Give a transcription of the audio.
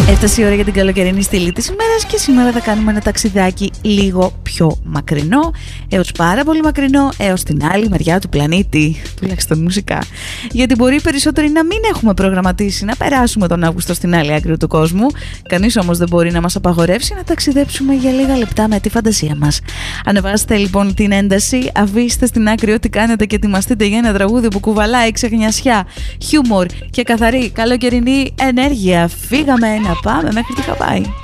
Έφτασε η ώρα για την καλοκαιρινή στήλη της ημέρας και σήμερα θα κάνουμε ένα ταξιδάκι λίγο πιο μακρινό, έως πάρα πολύ μακρινό, έως την άλλη μεριά του πλανήτη, τουλάχιστον μουσικά. Γιατί μπορεί περισσότεροι να μην έχουμε προγραμματίσει να περάσουμε τον Αύγουστο στην άλλη άκρη του κόσμου. Κανείς όμως δεν μπορεί να μας απαγορεύσει να ταξιδέψουμε για λίγα λεπτά με τη φαντασία μας. Ανεβάστε λοιπόν την ένταση, αφήστε στην άκρη ό,τι κάνετε και ετοιμαστείτε για ένα τραγούδι που κουβαλάει ξεχνιασιά, χιούμορ και καθαρή καλοκαιρινή ενέργεια. Φύγαμε να πάμε μέχρι τη Χαβάη.